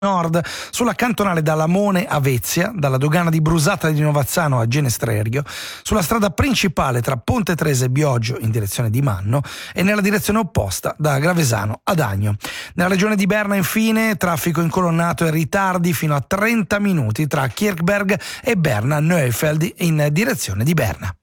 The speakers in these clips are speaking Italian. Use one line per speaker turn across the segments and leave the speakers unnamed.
Nord, sulla cantonale da Lamone a Vezia, dalla dogana di Brusata di Novazzano a Genestrerio, sulla strada principale tra Ponte Trese e Bioggio in direzione di Manno e nella direzione opposta da Gravesano ad Agno. Nella regione di Berna, infine, traffico incolonnato e ritardi fino a 30 minuti tra Kirchberg e Berna-Neufeld in direzione di Berna.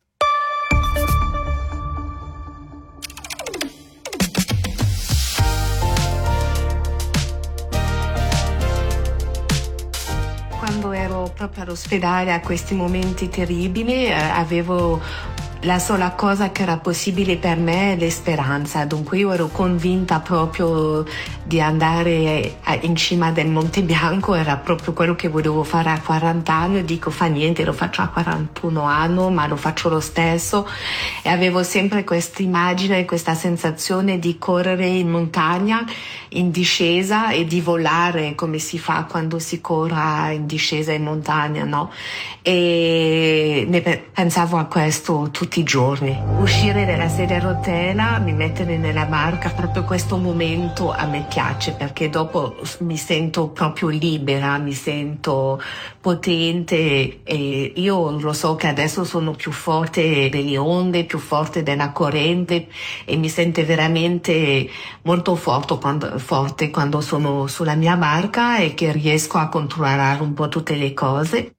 Quando ero proprio all'ospedale a questi momenti terribili, avevo la sola cosa che era possibile per me è l'esperanza. Dunque io ero convinta proprio di andare in cima del Monte Bianco, era proprio quello che volevo fare a 40 anni. Dico, fa niente, lo faccio a 41 anni, ma lo faccio lo stesso. E avevo sempre questa immagine, questa sensazione di correre in montagna, in discesa, e di volare come si fa quando si corre in discesa in montagna, no? E pensavo a questo tutti i giorni. Uscire dalla sedia a rotella, mi mettere nella barca, proprio questo momento a me piace, perché dopo mi sento proprio libera, mi sento potente, e io lo so che adesso sono più forte delle onde, più forte della corrente, e mi sento veramente molto forte quando sono sulla mia barca e che riesco a controllare un po' tutte le cose.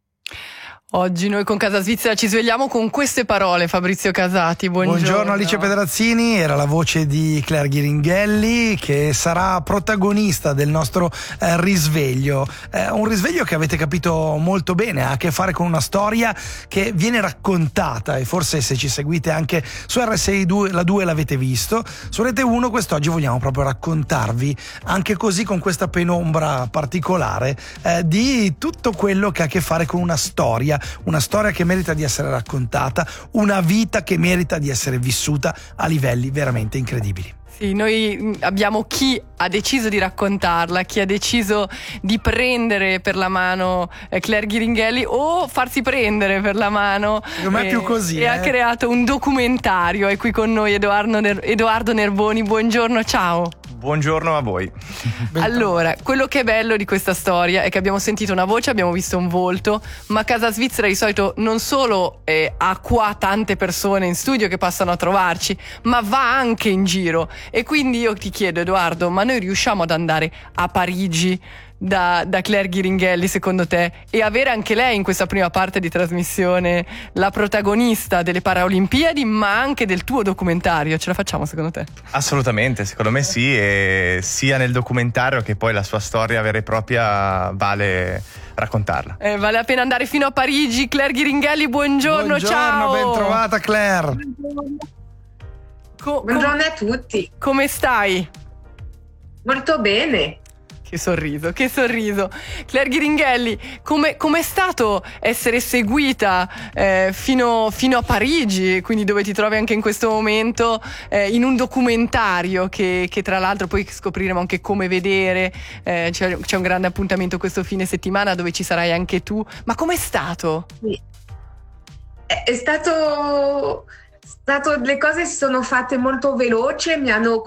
Oggi noi con Casa Svizzera ci svegliamo con queste parole, Fabrizio Casati.
Buongiorno Alice Pedrazzini, era la voce di Claire Ghiringhelli che sarà protagonista del nostro risveglio. Un risveglio che avete capito molto bene, ha a che fare con una storia che viene raccontata, e forse se ci seguite anche su RSI2, la 2 l'avete visto, su Rete 1 quest'oggi vogliamo proprio raccontarvi, anche così con questa penombra particolare, di tutto quello che ha a che fare con una storia che merita di essere raccontata, una vita che merita di essere vissuta a livelli veramente incredibili.
Sì, noi abbiamo chi ha deciso di raccontarla, chi ha deciso di prendere per la mano Claire Ghiringhelli o farsi prendere per la mano.
Secondo me è più così.
E ha creato un documentario. È qui con noi Edoardo Nervoni. Buongiorno, ciao.
Buongiorno a voi.
Allora, quello che è bello di questa storia è che abbiamo sentito una voce, abbiamo visto un volto, ma Casa Svizzera di solito non solo ha qua tante persone in studio che passano a trovarci, ma va anche in giro. E quindi io ti chiedo, Edoardo, ma noi riusciamo ad andare a Parigi da Claire Ghiringhelli, secondo te, e avere anche lei in questa prima parte di trasmissione la protagonista delle Paralimpiadi, ma anche del tuo documentario? Ce la facciamo, secondo te?
Assolutamente, secondo me sì, e sia nel documentario che poi la sua storia vera e propria vale raccontarla.
Vale la pena andare fino a Parigi. Claire Ghiringhelli, buongiorno, ciao.
Ben trovata Claire.
Buongiorno a tutti.
Come stai?
Molto bene.
Che sorriso. Claire Ghiringhelli, com'è stato essere seguita fino a Parigi, quindi dove ti trovi anche in questo momento, in un documentario che tra l'altro poi scopriremo anche come vedere, c'è un grande appuntamento questo fine settimana dove ci sarai anche tu, ma com'è stato?
Sì. È stato, le cose si sono fatte molto veloce, mi hanno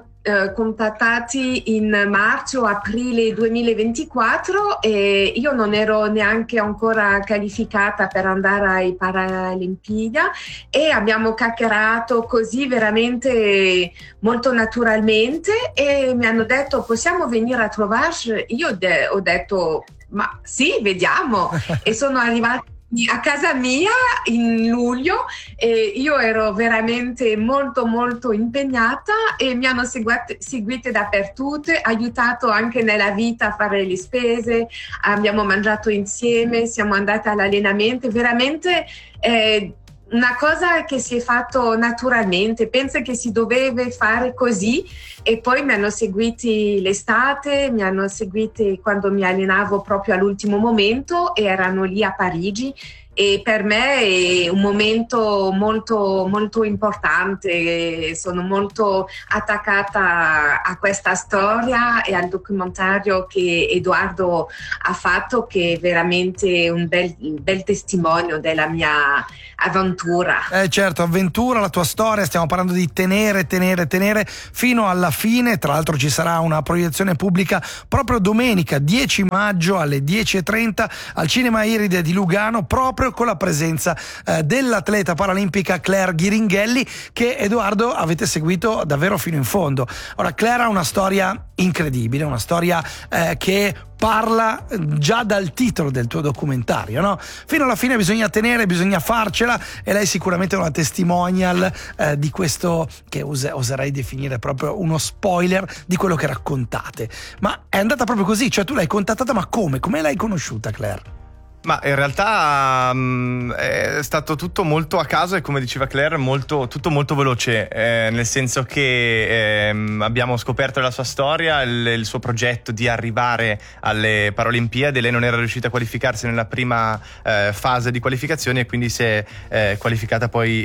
contattati in marzo-aprile 2024 e io non ero neanche ancora qualificata per andare ai Paralimpiadi, e abbiamo chiacchierato così veramente molto naturalmente e mi hanno detto possiamo venire a trovarci. Io ho detto ma sì, vediamo e sono arrivata a casa mia in luglio e io ero veramente molto molto impegnata e mi hanno seguite dappertutto, aiutato anche nella vita a fare le spese, abbiamo mangiato insieme, siamo andate all'allenamento, veramente una cosa che si è fatto naturalmente, penso che si doveva fare così, e poi mi hanno seguiti l'estate, mi hanno seguiti quando mi allenavo proprio all'ultimo momento e erano lì a Parigi e per me è un momento molto, molto importante. Sono molto attaccata a questa storia e al documentario che Edoardo ha fatto, che è veramente un bel testimonio della mia avventura.
Certo, avventura, la tua storia, stiamo parlando di tenere fino alla fine. Tra l'altro ci sarà una proiezione pubblica proprio domenica 10 maggio alle 10:30 al Cinema Iride di Lugano, proprio con la presenza dell'atleta paralimpica Claire Ghiringhelli, che Edoardo avete seguito davvero fino in fondo. Ora, Claire ha una storia incredibile, una storia che parla già dal titolo del tuo documentario, no? Fino alla fine bisogna farcela, e lei sicuramente è una testimonial di questo che oserei definire proprio uno spoiler di quello che raccontate. Ma è andata proprio così? Cioè, tu l'hai contattata, ma come? Come l'hai conosciuta, Claire?
Ma in realtà è stato tutto molto a caso e, come diceva Claire, tutto molto veloce, nel senso che abbiamo scoperto la sua storia, il suo progetto di arrivare alle Paralimpiadi. Lei non era riuscita a qualificarsi nella prima fase di qualificazione, e quindi si è qualificata poi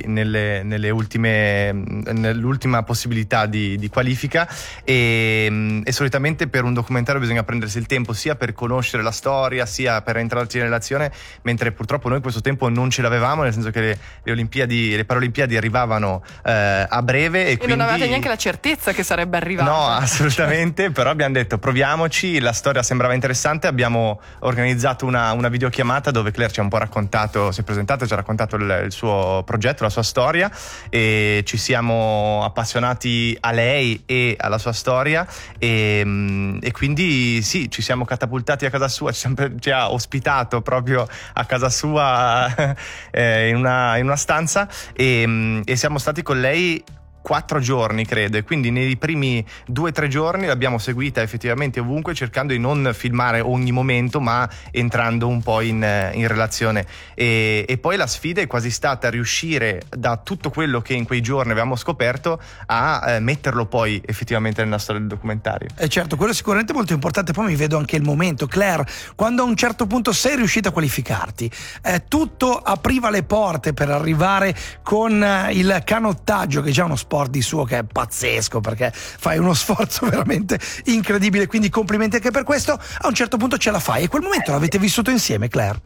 nell'ultima possibilità di qualifica, e solitamente per un documentario bisogna prendersi il tempo sia per conoscere la storia, sia per entrarci in relazione, mentre purtroppo noi questo tempo non ce l'avevamo, nel senso che le Paralimpiadi arrivavano a breve, e quindi
non avevate neanche la certezza che sarebbe arrivata.
No, assolutamente. Però abbiamo detto proviamoci, la storia sembrava interessante, abbiamo organizzato una videochiamata dove Claire ci ha un po' raccontato, si è presentata, ci ha raccontato il suo progetto, la sua storia, e ci siamo appassionati a lei e alla sua storia, e quindi sì, ci siamo catapultati a casa sua, ci ha ospitato proprio a casa sua in una stanza, e siamo stati con lei 4 giorni, credo, e quindi nei primi 2-3 giorni l'abbiamo seguita effettivamente ovunque, cercando di non filmare ogni momento, ma entrando un po' in relazione, e poi la sfida è quasi stata riuscire, da tutto quello che in quei giorni avevamo scoperto, a metterlo poi effettivamente nella storia del documentario.
Certo, quello è sicuramente molto importante. Poi mi vedo anche il momento, Claire, quando a un certo punto sei riuscita a qualificarti, tutto apriva le porte per arrivare con il canottaggio, che è già uno sport di suo che è pazzesco, perché fai uno sforzo veramente incredibile, quindi complimenti anche per questo. A un certo punto ce la fai, e quel momento l'avete vissuto insieme, Claire?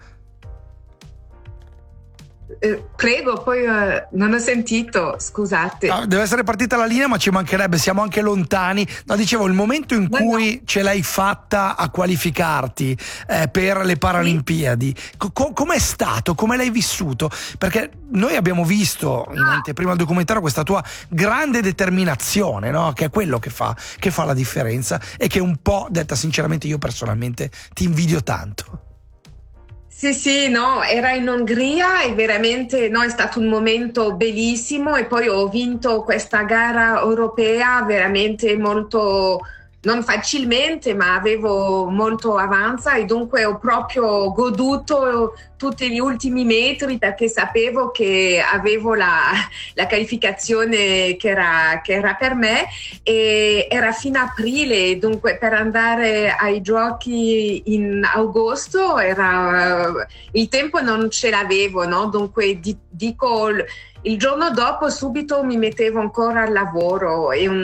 Prego, poi non ho sentito, scusate.
No, deve essere partita la linea, ma ci mancherebbe, siamo anche lontani. No, dicevo, il momento in cui ce l'hai fatta a qualificarti per le Paralimpiadi, com'è stato? Come l'hai vissuto? Perché noi abbiamo visto in anteprima al documentario questa tua grande determinazione, no? Che è quello che fa la differenza, e che un po', detta sinceramente, io personalmente ti invidio tanto.
Sì, no, era in Ungheria e veramente è stato un momento bellissimo, e poi ho vinto questa gara europea veramente molto, non facilmente, ma avevo molto avanza, e dunque ho proprio goduto tutti gli ultimi metri, perché sapevo che avevo la qualificazione che era per me, e era fino aprile, dunque per andare ai giochi in agosto il tempo non ce l'avevo, no? Dunque dico, il giorno dopo subito mi mettevo ancora al lavoro,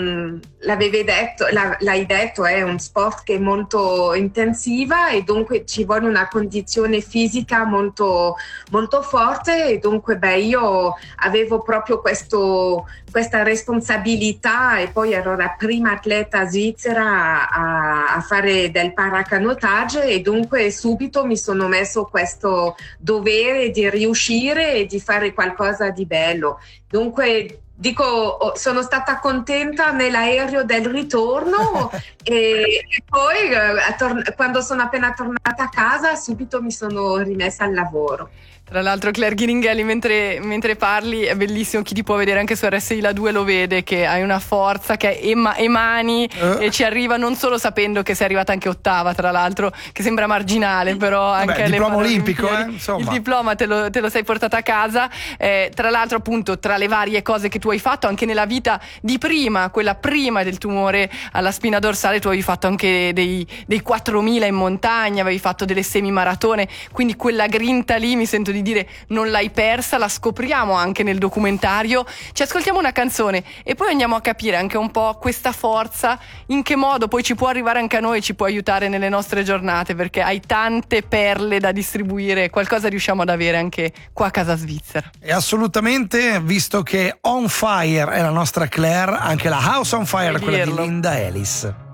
l'hai detto, è un sport che è molto intensiva, e dunque ci vuole una condizione fisica molto, molto forte, e dunque io avevo proprio questa responsabilità, e poi ero la prima atleta svizzera a fare del paracanottaggio, e dunque subito mi sono messo questo dovere di riuscire e di fare qualcosa di bello. Dunque dico, sono stata contenta nell'aereo del ritorno e poi quando sono appena tornata a casa subito mi sono rimessa al lavoro.
Tra l'altro Claire Ghiringhelli, mentre parli, è bellissimo, chi ti può vedere anche su RSI La 2 lo vede, che hai una forza che emani e ci arriva, non solo sapendo che sei arrivata anche ottava, tra l'altro, che sembra marginale, però anche alle
diploma olimpico,
il diploma te lo sei portata a casa, tra l'altro appunto tra le varie cose che tu tu hai fatto anche nella vita di prima, quella prima del tumore alla spina dorsale. Tu avevi fatto anche dei 4.000 in montagna, avevi fatto delle semimaratone, quindi quella grinta lì, mi sento di dire, non l'hai persa. La scopriamo anche nel documentario. Ci ascoltiamo una canzone e poi andiamo a capire anche un po' questa forza, in che modo poi ci può arrivare anche a noi, ci può aiutare nelle nostre giornate, perché hai tante perle da distribuire, qualcosa riusciamo ad avere anche qua a Casa Svizzera.
E assolutamente, visto che On Fire è la nostra Claire, anche la House on Fire è quella di Linda Ellis.